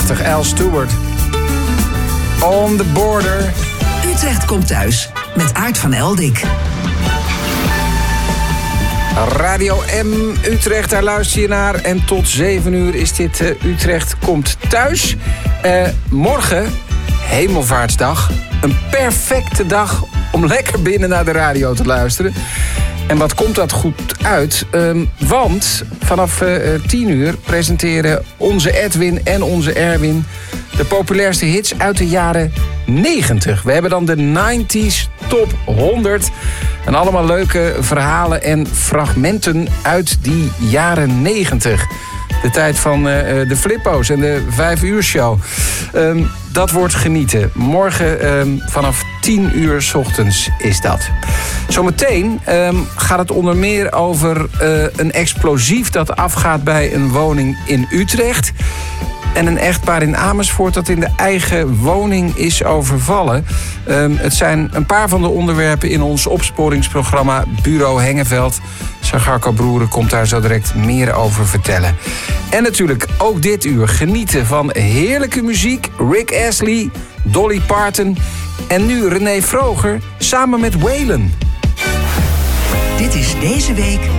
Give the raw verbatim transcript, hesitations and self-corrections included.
Prachtig, Al Stewart. On the Border. Utrecht komt thuis met Aart van Eldik. Radio M Utrecht, daar luister je naar. En tot zeven uur is dit uh, Utrecht komt thuis. Uh, morgen, Hemelvaartsdag. Een perfecte dag om lekker binnen naar de radio te luisteren. En wat komt dat goed uit? Um, want vanaf uh, tien uur presenteren onze Edwin en onze Erwin de populairste hits uit de jaren negentig. We hebben dan de negentig Top honderd. En allemaal leuke verhalen en fragmenten uit die jaren negentig. De tijd van uh, de Flippo's en de vijf uur show. Um, dat wordt genieten. Morgen um, vanaf tien uur 's ochtends is dat. Zometeen um, gaat het onder meer over uh, een explosief dat afgaat bij een woning in Utrecht. En een echtpaar in Amersfoort dat in de eigen woning is overvallen. Um, het zijn een paar van de onderwerpen in ons opsporingsprogramma Bureau Hengeveld. Sagarco Broeren komt daar zo direct meer over vertellen. En natuurlijk ook dit uur genieten van heerlijke muziek. Rick Astley, Dolly Parton en nu René Vroger samen met Waylon. Dit is deze week